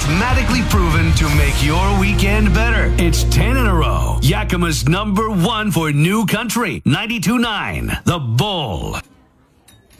mathematically proven to make your weekend better. It's 10 in a row. Yakima's #1 for New Country, 92.9, The Bull.